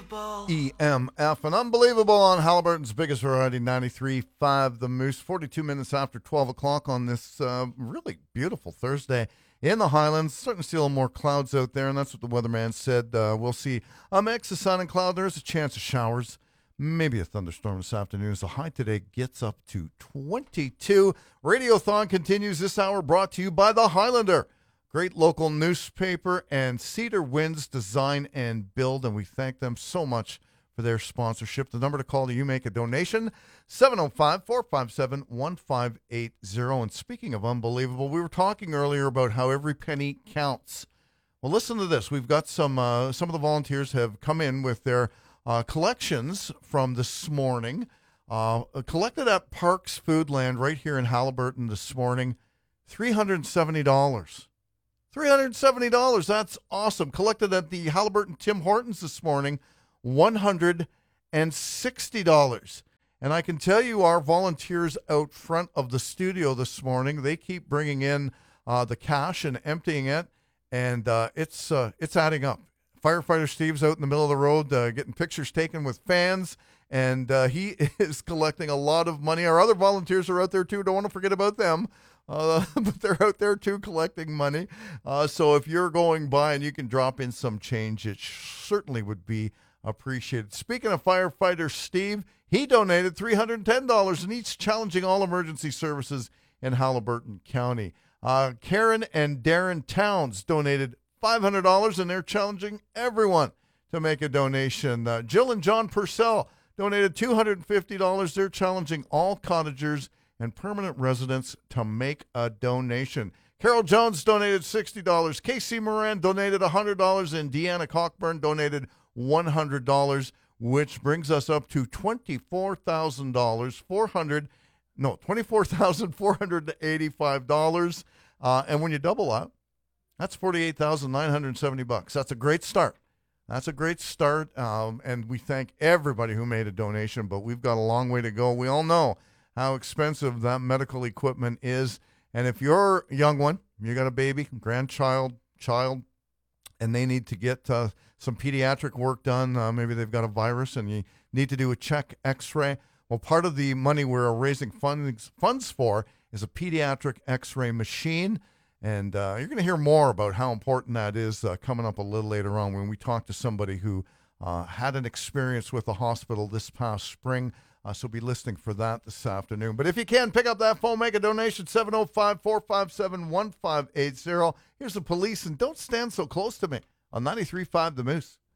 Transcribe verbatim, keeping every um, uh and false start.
E M F and Unbelievable on Halliburton's biggest variety, ninety-three point five The Moose, forty-two minutes after twelve o'clock on this uh, really beautiful Thursday in the Highlands. Starting to see a little more clouds out there, and that's what the weatherman said. Uh, we'll see a mix of sun and cloud. There's a chance of showers, maybe a thunderstorm this afternoon. So high today gets up to twenty-two. Radiothon continues this hour, brought to you by The Highlander. Great local newspaper and Cedar Winds Design and Build, and we thank them so much for their sponsorship. The number to call to you make a donation, seven oh five, four five seven, one five eight zero. And speaking of unbelievable, we were talking earlier about how every penny counts. Well, listen to this. We've got some, uh, some of the volunteers have come in with their uh, collections from this morning, uh, collected at Parks Foodland right here in Halliburton this morning, three hundred seventy dollars. three hundred seventy dollars. That's awesome. Collected at the Halliburton Tim Hortons this morning, one hundred sixty dollars. And I can tell you our volunteers out front of the studio this morning, they keep bringing in uh, the cash and emptying it, and uh, it's uh, it's adding up. Firefighter Steve's out in the middle of the road uh, getting pictures taken with fans, and uh, he is collecting a lot of money. Our other volunteers are out there too. Don't want to forget about them. Uh, but they're out there too collecting money. Uh, so if you're going by and you can drop in some change, it certainly would be appreciated. Speaking of firefighter Steve, he donated three hundred ten dollars, and he's challenging all emergency services in Halliburton County. Uh, Karen and Darren Towns donated five hundred dollars, and they're challenging everyone to make a donation. Uh, Jill and John Purcell donated two hundred fifty dollars. They're challenging all cottagers and permanent residents to make a donation. Carol Jones donated sixty dollars. Casey Moran donated one hundred dollars, and Deanna Cockburn donated one hundred dollars, which brings us up to twenty-four thousand dollars, four hundred, no, twenty-four thousand four hundred eighty-five dollars. Uh, and when you double up, that's forty-eight thousand nine hundred seventy bucks. That's a great start. That's a great start. Um, and we thank everybody who made a donation, but we've got a long way to go. We all know how expensive that medical equipment is. And if you're a young one, you got a baby, grandchild, child, and they need to get uh, some pediatric work done, uh, maybe they've got a virus and you need to do a check x-ray. Well, part of the money we're raising funds, funds for is a pediatric x-ray machine. And uh, you're going to hear more about how important that is uh, coming up a little later on when we talk to somebody who uh, had an experience with the hospital this past spring. Uh, so be listening for that this afternoon. But if you can, pick up that phone, make a donation, seven oh five, four five seven, one five eight zero. Here's the Police, and Don't Stand So Close to Me on ninety-three point five The Moose.